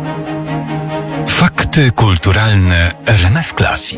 Fakty kulturalne RMF Classic.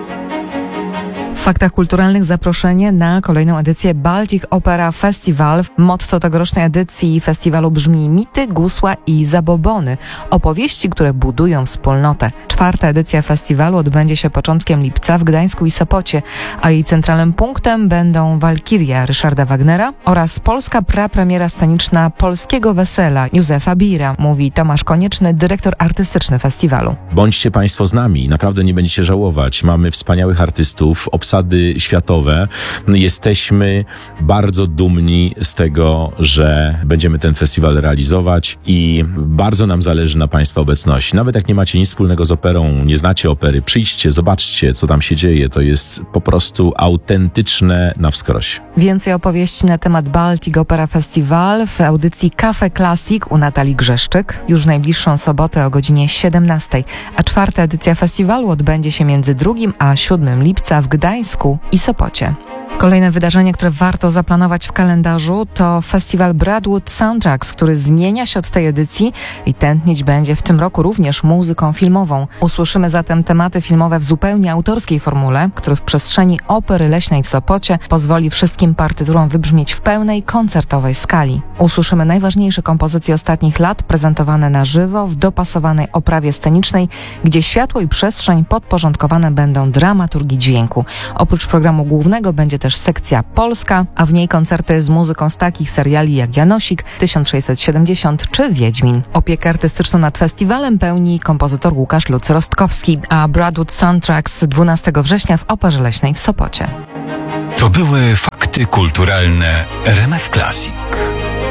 W faktach kulturalnych zaproszenie na kolejną edycję Baltic Opera Festival. Motto tegorocznej edycji festiwalu brzmi: mity, gusła i zabobony. Opowieści, które budują wspólnotę. 4. edycja festiwalu odbędzie się początkiem lipca w Gdańsku i Sopocie, a jej centralnym punktem będą Walkiria Ryszarda Wagnera oraz polska prapremiera sceniczna Polskiego Wesela Józefa Bira, mówi Tomasz Konieczny, dyrektor artystyczny festiwalu. Bądźcie Państwo z nami, naprawdę nie będziecie żałować. Mamy wspaniałych artystów, obsady światowe. Jesteśmy bardzo dumni z tego, że będziemy ten festiwal realizować i bardzo nam zależy na Państwa obecności. Nawet jak nie macie nic wspólnego z operą, nie znacie opery, przyjdźcie, zobaczcie, co tam się dzieje. To jest po prostu autentyczne na wskroś. Więcej opowieści na temat Baltic Opera Festival w audycji Cafe Classic u Natalii Grzeszczyk już w najbliższą sobotę o godzinie 17, a 4. edycja festiwalu odbędzie się między 2 a 7 lipca w Gdańsku i Sopocie. Kolejne wydarzenie, które warto zaplanować w kalendarzu, to festiwal Braidwood Soundtracks, który zmienia się od tej edycji i tętnić będzie w tym roku również muzyką filmową. Usłyszymy zatem tematy filmowe w zupełnie autorskiej formule, który w przestrzeni Opery Leśnej w Sopocie pozwoli wszystkim partyturom wybrzmieć w pełnej koncertowej skali. Usłyszymy najważniejsze kompozycje ostatnich lat prezentowane na żywo w dopasowanej oprawie scenicznej, gdzie światło i przestrzeń podporządkowane będą dramaturgii dźwięku. Oprócz programu głównego będzie też sekcja polska, a w niej koncerty z muzyką z takich seriali jak Janosik, 1670 czy Wiedźmin. Opiekę artystyczną nad festiwalem pełni kompozytor Łukasz Lutz-Rostkowski, a Braidwood Soundtracks 12 września w Operze Leśnej w Sopocie. To były fakty kulturalne RMF Classic.